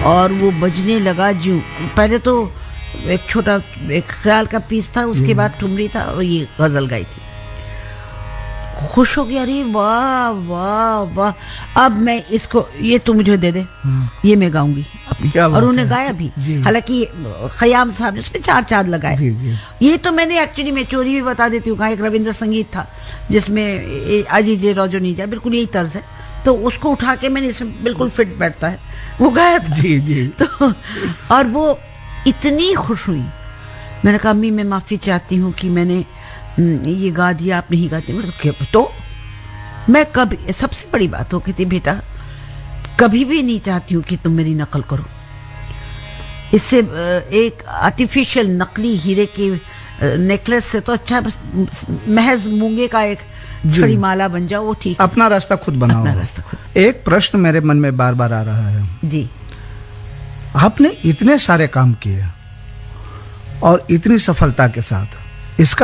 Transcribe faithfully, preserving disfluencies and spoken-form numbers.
और वो बजने लगा। जो पहले तो एक छोटा एक ख्याल का पीस था, उसके बाद ठुमरी था और ये गजल गाई थी। खुश हो गया, अरे वाह वाह वाह, अब मैं इसको, ये तू मुझे दे दे, ये मैं गाऊंगी अपनी। और उन्होंने गाया भी, हालांकि खयाम साहब ने उसमें चार चांद लगाए। ये तो मैंने एक्चुअली मैं चोरी भी बता देती हूँ, एक रविंद्र संगीत था जिसमें अजीजे रजोनीजा, बिल्कुल यही तर्ज है, तो उसको उठा के मैंने इसमें बिल्कुल फिट बैठता है, वो गाया था। जी जी। तो और वो इतनी खुश हुई, मैंने कहा अम्मी मैं माफी चाहती हूँ कि मैंने ये गा दिया, आप नहीं गाते। मतलब तो मैं कभी, सबसे बड़ी बात हो कहती बेटा कभी भी नहीं चाहती हूँ कि तुम मेरी नकल करो। इससे एक आर्टिफिशियल नकली हीरे के नेकलेस से तो अच्छा महज मूंगे का एक छड़ी माला बन जाओ, वो ठीक। अपना रास्ता खुद बनाओ। अपना रास्ता खुद। एक प्रश्न मेरे मन में बार बार आ रहा है जी, आपने इतने सारे काम किए और इतनी सफलता के साथ, इसका